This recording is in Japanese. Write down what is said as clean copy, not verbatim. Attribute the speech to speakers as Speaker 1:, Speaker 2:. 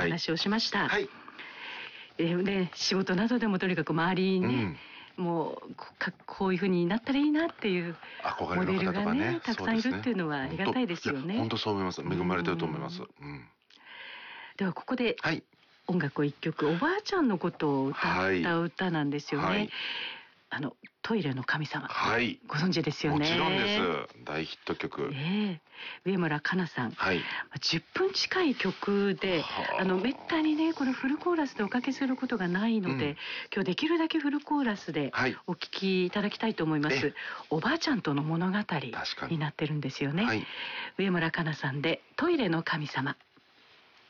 Speaker 1: 話をしました。
Speaker 2: はい。
Speaker 1: で仕事などでもとにかく周りにね、もうこういう風になったらいいなっていうモデルがねたくさんいるっていうのはありがたいですよね。
Speaker 2: 本当そう思います。恵まれてると思います。
Speaker 1: ではここで音楽を一曲、おばあちゃんのことを歌った歌なんですよね。トイレの神様、ご存知ですよね。
Speaker 2: もちろんです。大ヒット曲。
Speaker 1: 上村かなさん、10分近い曲で、めったにねこのフルコーラスでおかけすることがないので、今日できるだけフルコーラスでお聴きいただきたいと思います。おばあちゃんとの物語になってるんですよね。上村かなさんでトイレの神様。